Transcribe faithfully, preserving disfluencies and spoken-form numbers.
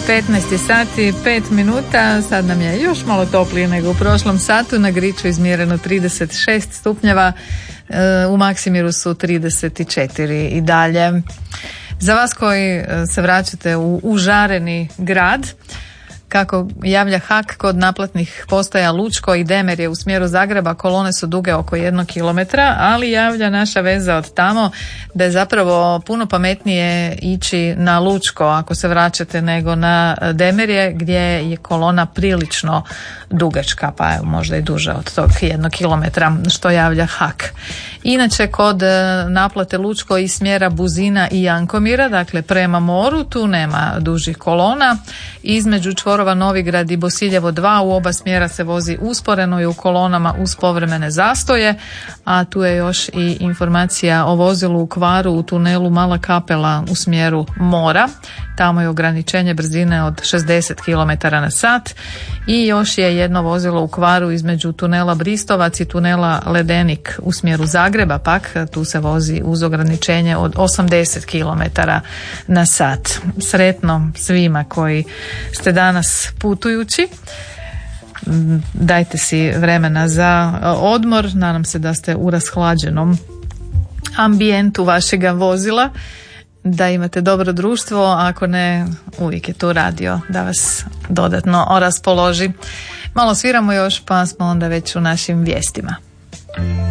petnaest sati, pet minuta, sad nam je još malo toplije nego u prošlom satu, na Griču izmjereno trideset šest stupnjeva, u Maksimiru su trideset četiri i dalje. Za vas koji se vraćate u užareni grad, kako javlja H A K, kod naplatnih postaja Lučko i Demerje u smjeru Zagreba kolone su duge oko jednog kilometra, ali javlja naša veza od tamo da je zapravo puno pametnije ići na Lučko ako se vraćate nego na Demerje gdje je kolona prilično dugačka, pa evo možda i duže od tog jednog kilometra, što javlja H A K. Inače, kod naplate Lučko iz smjera Buzina i Jankomira, dakle prema moru, tu nema dužih kolona. Između čvorova Novigrad i Bosiljevo dva u oba smjera se vozi usporeno i u kolonama uz povremene zastoje, a tu je još i informacija o vozilu u kvaru u tunelu Mala Kapela u smjeru mora. Tamo je ograničenje brzine od šezdeset kilometara na sat i još je jedno vozilo u kvaru između tunela Bristovac i tunela Ledenik u smjeru Zagreba, pak tu se vozi uz ograničenje od osamdeset kilometara na sat. Sretno svima koji ste danas putujući. Dajte si vremena za odmor, nadam se da ste u rashlađenom ambijentu vašega vozila, da imate dobro društvo, ako ne, uvijek je tu radio da vas dodatno raspoloži. Malo sviramo još, pa smo onda već u našim vijestima.